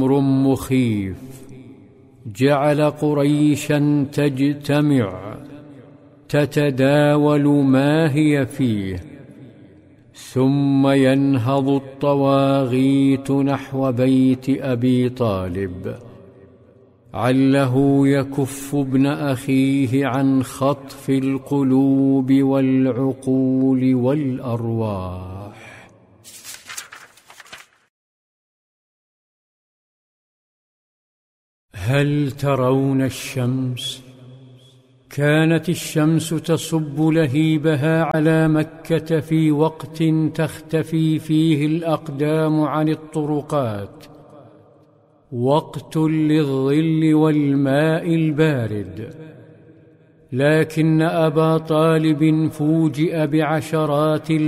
أمر مخيف جعل قريشا تجتمع تتداول ما هي فيه، ثم ينهض الطواغيت نحو بيت أبي طالب عله يكف ابن أخيه عن خطف القلوب والعقول والأرواح. هل ترون الشمس؟ كانت الشمس تصب لهيبها على مكة في وقت تختفي فيه الأقدام عن الطرقات، وقت للظل والماء البارد، لكن أبا طالب فوجئ بعشرات